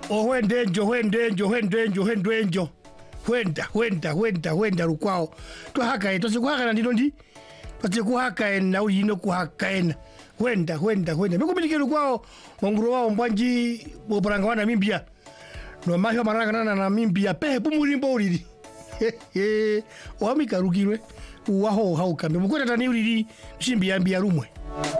Ohwendenjo hwenda rukwao tuhaka eto sikuhaka ndino ndi pasikuhaka ena uyino kuhaka ena hwenda mikubilike rukwao monguru wao mbwanji boparanga wana mimbia no mahyo maranga na mimbia pe pumurimbo uriri wamikarukirwe waho haukambe mukweta tani uriri shimbia rumwe.